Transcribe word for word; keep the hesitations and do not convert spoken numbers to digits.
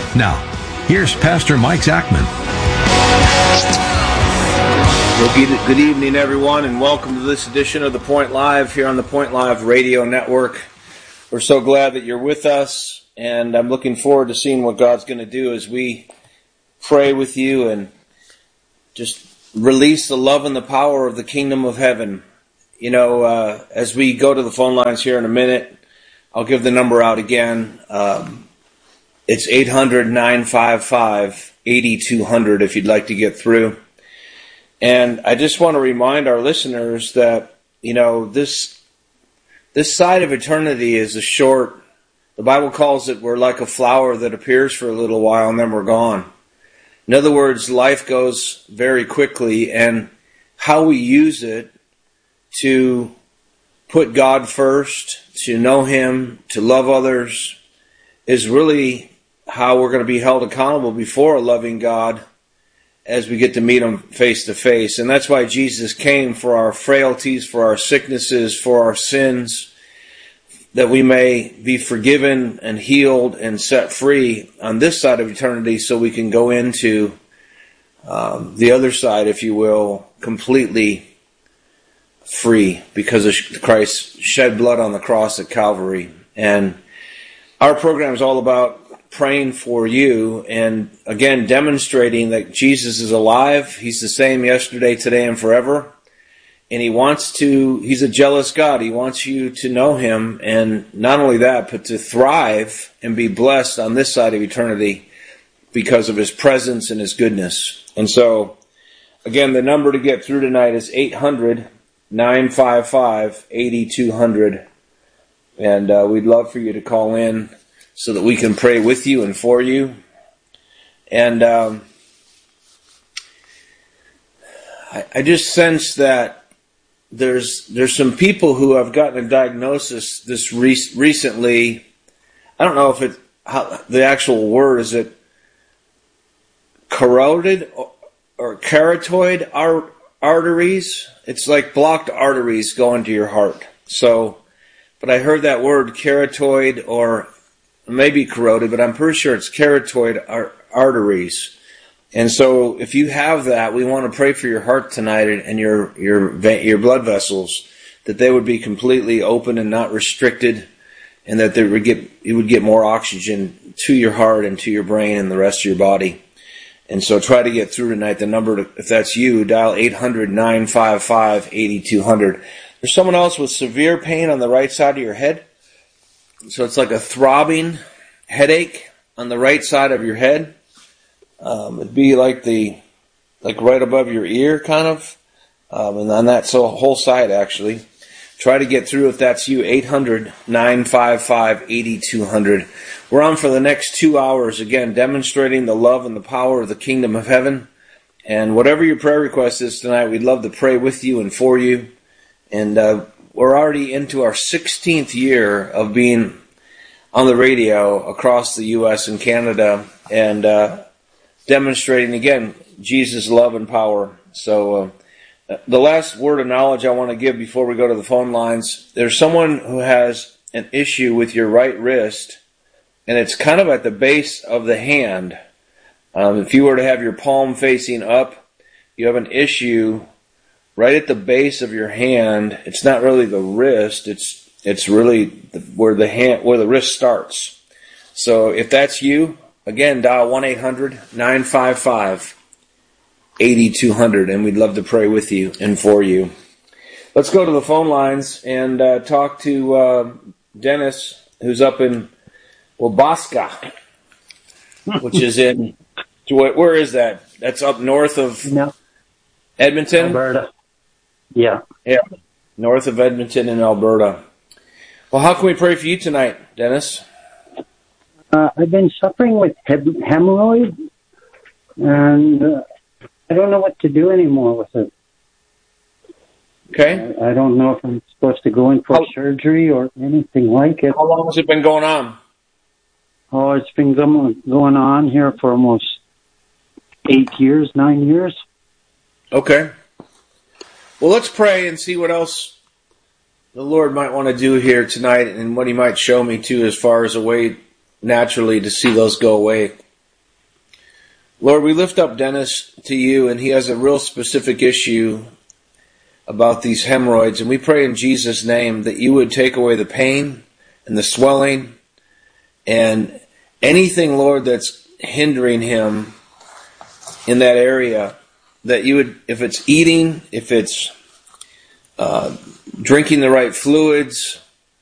Now, here's Pastor Mike Zachman. Well, good evening, everyone, and welcome to this edition of The Point Live here on the Point Live Radio Network. We're so glad that you're with us, and I'm looking forward to seeing what God's going to do as we pray with you and just release the love and the power of the kingdom of heaven. You know, uh, as we go to the phone lines here in a minute, I'll give the number out again. Um, it's eight hundred, nine five five, eight two zero zero if you'd like to get through. And I just want to remind our listeners that, you know, this this side of eternity is a short, the Bible calls it, we're like a flower that appears for a little while and then we're gone. In other words, life goes very quickly, and how we use it to put God first, to know Him, to love others, is really how we're going to be held accountable before a loving God as we get to meet Him face to face. And that's why Jesus came, for our frailties, for our sicknesses, for our sins, that we may be forgiven and healed and set free on this side of eternity, so we can go into um, the other side, if you will, completely free, because of Christ shed blood on the cross at Calvary. And our program is all about praying for you, and again, demonstrating that Jesus is alive. He's the same yesterday, today, and forever. And He wants to, He's a jealous God. He wants you to know Him, and not only that, but to thrive and be blessed on this side of eternity because of His presence and His goodness. And so, again, the number to get through tonight is eight hundred, nine five five, eight two zero zero. And uh, we'd love for you to call in so that we can pray with you and for you. And um, I, I just sense that there's there's some people who have gotten a diagnosis this re- recently. I don't know if it how, the actual word is it corroded or, or carotid ar- arteries. It's like blocked arteries going to your heart. So, but I heard that word carotid or maybe corroded, but I'm pretty sure it's carotid ar- arteries. And so if you have that, we want to pray for your heart tonight and your your your blood vessels, that they would be completely open and not restricted, and that they would get you would get more oxygen to your heart and to your brain and the rest of your body. And so try to get through tonight. The number, to, if that's you, dial eight hundred, nine five five, eight two zero zero. There's someone else with severe pain on the right side of your head. So it's like a throbbing headache on the right side of your head. Um, it'd be like the, like right above your ear, kind of, um, and on that so whole side actually. Try to get through if that's you. eight hundred, nine five five, eight two zero zero. We're on for the next two hours again, demonstrating the love and the power of the kingdom of heaven. And whatever your prayer request is tonight, we'd love to pray with you and for you. And uh, we're already into our sixteenth year of being on the radio across the U S and Canada, and uh, demonstrating, again, Jesus' love and power. So uh, the last word of knowledge I want to give before we go to the phone lines, there's someone who has an issue with your right wrist, and it's kind of at the base of the hand. Um, if you were to have your palm facing up, you have an issue right at the base of your hand. It's not really the wrist, it's It's really where the hand, where the wrist starts. So if that's you, again, dial one eight hundred, nine five five, eight two zero zero, and we'd love to pray with you and for you. Let's go to the phone lines and uh, talk to uh, Dennis, who's up in Wabasca, which is in, where is that? That's up north of no. Edmonton? Alberta. Yeah. Yeah, north of Edmonton in Alberta. Well, how can we pray for you tonight, Dennis? Uh, I've been suffering with hem- hemorrhoid, and uh, I don't know what to do anymore with it. Okay. I, I don't know if I'm supposed to go in for how, surgery or anything like it. How long has it been going on? Oh, it's been going, going on here for almost eight years, nine years. Okay. Well, let's pray and see what else the Lord might want to do here tonight, and what He might show me too, as far as a way naturally to see those go away. Lord, we lift up Dennis to you, and he has a real specific issue about these hemorrhoids, and we pray in Jesus' name that you would take away the pain and the swelling and anything, Lord, that's hindering him in that area, that you would, if it's eating, if it's uh, drinking the right fluids,